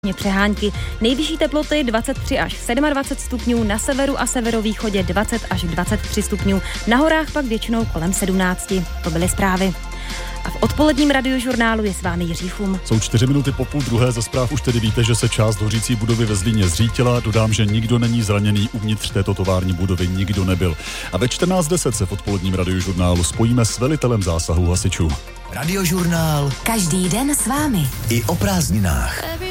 přehánky. Nejvyšší teploty 23 až 27 stupňů, na severu a severovýchodě 20 až 23 stupňů, na horách pak většinou kolem 17. To byly zprávy. A v odpoledním radiožurnálu je s vámi Jiří Chum. Jsou 4 minuty po 12:30, ze zpráv už tedy víte, že se část hořící budovy ve Zlíně zřítila. Dodám, že nikdo není zraněný, uvnitř této tovární budovy nikdo nebyl. A ve 14:10 se v odpoledním radiožurnálu spojíme s velitelem zásahu hasičů. Radiožurnál. Každý den s vámi. I o prázdninách.